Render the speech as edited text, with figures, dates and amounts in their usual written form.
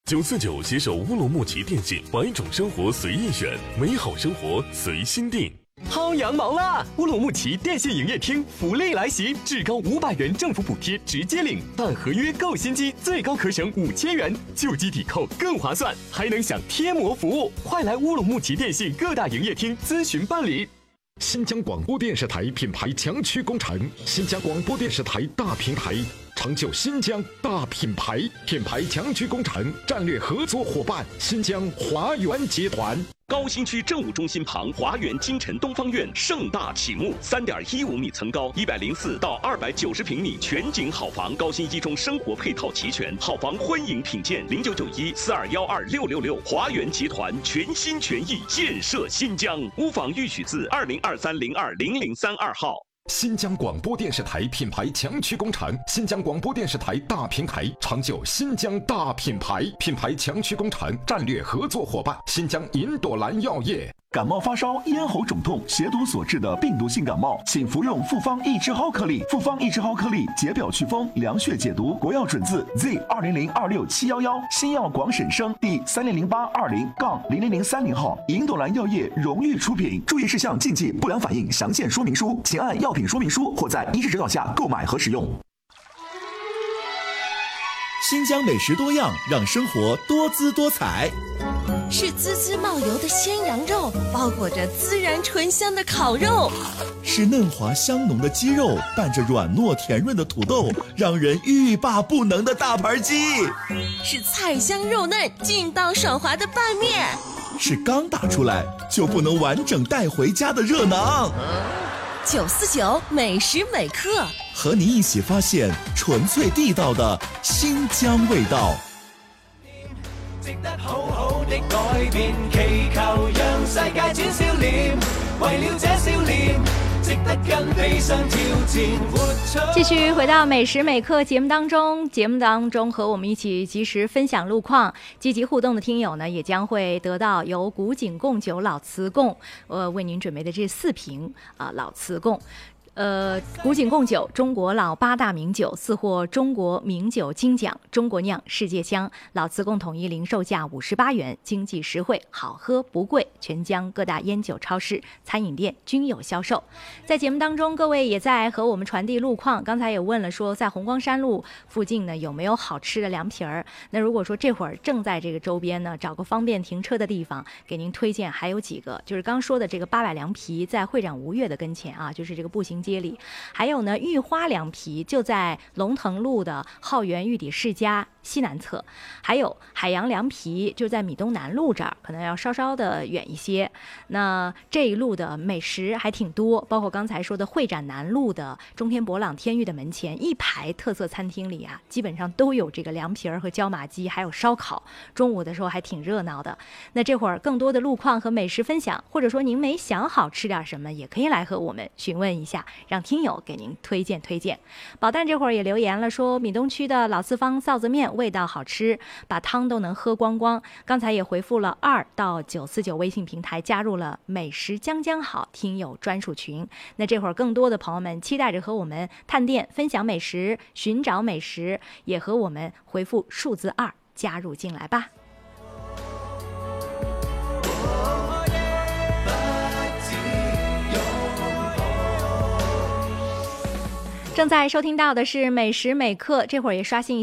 949携手乌鲁木齐电信，100种生活随意选，美好生活随心定。 薅羊毛啦！乌鲁木齐电信营业厅福利来袭，至高500元政府补贴直接领，办合约购新机最高可省5000元，旧机抵扣更划算，还能享贴膜服务。快来乌鲁木齐电信各大营业厅咨询办理。 新疆广播电视台品牌强区工程，新疆广播电视台大平台，成就新疆大品牌。品牌强区工程战略合作伙伴新疆华源集团。 高新区政务中心旁华源金晨东方院盛大启幕，3.15米层高，104到290平米全景好房，高新一中生活配套齐全，好房欢迎品鉴，0991421666。华源集团全心全意建设新疆，屋房预许字2023020032号。 新疆广播电视台品牌强区工程，新疆广播电视台大平台，成就新疆大品牌。品牌强区工程战略合作伙伴新疆银朵兰药业。 感冒发烧、咽喉肿痛、血毒所致的病毒性感冒，请服用复方益智蒿颗粒。复方益智蒿颗粒解表祛风、凉血解毒，国药准字 Z200267711，新药广审生第300820-00030号，银朵兰药业荣誉出品。注意事项、禁忌、不良反应详见说明书，请按药品说明书或在医师指导下购买和使用。 新疆美食多样，让生活多姿多彩。 是滋滋冒油的鲜羊肉，包裹着孜然醇香的烤肉； 是嫩滑香浓的鸡肉，拌着软糯甜润的土豆，让人欲罢不能的大盘鸡； 是菜香肉嫩、劲道爽滑的拌面； 是刚打出来就不能完整带回家的热囊。 949美食美客， 和你一起发现纯粹地道的新疆味道。 值得好好的改變，祈求讓世界轉笑臉，為了這笑臉，值得跟悲傷挑戰活出。 繼續回到美食美客節目當中和我們一起及時分享路況，積極互動的聽友呢，也將會得到由古井貢酒老瓷貢為您準備的這4瓶老瓷貢。古井貢酒，中國老8大名酒，4獲中國名酒金獎，中國釀世界香。老瓷貢統一零售價58元，經濟實惠，好喝不貴，全疆各大煙酒超市、餐飲店均有銷售。在節目當中，各位也在和我們傳遞路況。剛才也問了說，在紅光山路附近呢，有沒有好吃的涼皮兒？那如果說這會兒正在這個周邊呢，找個方便停車的地方，給您推薦還有幾個，就是剛說的這個800涼皮，在會展吳越的跟前啊，就是這個步行街里。還有呢，玉花涼皮就在龍騰路的浩源玉底世家西南側，還有海洋涼皮就在米東南路這兒，可能要稍稍的遠一些。那這一路的美食還挺多，包括剛才說的會展南路的中天博朗天域的門前一排特色餐廳裡啊，基本上都有這個涼皮兒和椒麻雞，還有燒烤，中午的時候還挺熱鬧的。那這會兒更多的路況和美食分享，或者說您沒想好吃點什麼，也可以來和我們詢問一下，讓聽友給您推薦。寶蛋這會兒也留言了，說閩東區的老四方臊子麵味道好吃，把湯都能喝光光。剛才也回復了2到949微信平台，加入了美食將將好聽友專屬群。那這會兒更多的朋友們期待着和我們探店分享美食，尋找美食，也和我們回復數字2加入進來吧。正在收聽到的是美食美客，這會兒也刷新一下